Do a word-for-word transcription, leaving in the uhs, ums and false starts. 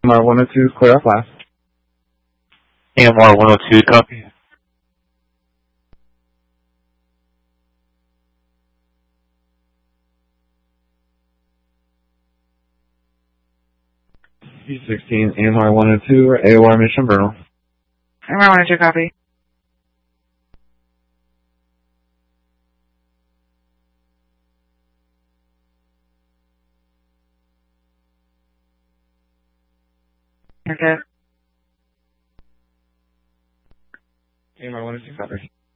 M R one oh two, clear off last. A M R one oh two, copy. P sixteen, A M R one oh two, or A O R Mission Vernal. A M R one oh two, copy. Okay. A M R one oh two, copy.